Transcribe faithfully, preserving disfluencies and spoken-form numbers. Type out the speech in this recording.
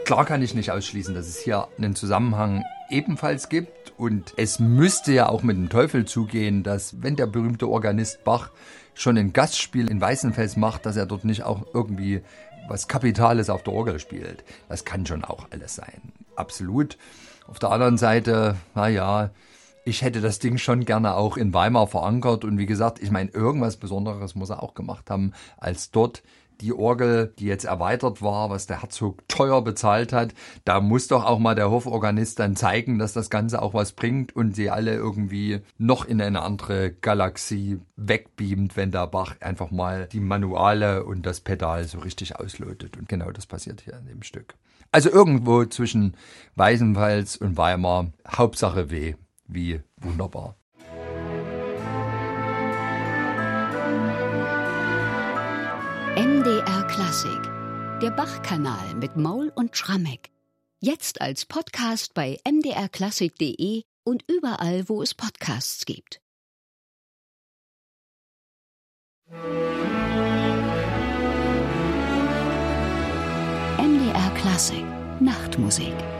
Klar kann ich nicht ausschließen, dass es hier einen Zusammenhang ebenfalls gibt. Und es müsste ja auch mit dem Teufel zugehen, dass wenn der berühmte Organist Bach schon ein Gastspiel in Weißenfels macht, dass er dort nicht auch irgendwie was Kapitales auf der Orgel spielt. Das kann schon auch alles sein. Absolut. Auf der anderen Seite, naja, ich hätte das Ding schon gerne auch in Weimar verankert. Und wie gesagt, ich meine, irgendwas Besonderes muss er auch gemacht haben, als dort die Orgel, die jetzt erweitert war, was der Herzog teuer bezahlt hat. Da muss doch auch mal der Hoforganist dann zeigen, dass das Ganze auch was bringt und sie alle irgendwie noch in eine andere Galaxie wegbeamt, wenn der Bach einfach mal die Manuale und das Pedal so richtig auslotet. Und genau das passiert hier in dem Stück. Also irgendwo zwischen Weißenfels und Weimar, Hauptsache W, wie wunderbar. M D R Klassik, der Bach-Kanal mit Maul und Schrammeck. Jetzt als Podcast bei m d r klassik punkt d e und überall, wo es Podcasts gibt. M D R Klassik, Nachtmusik.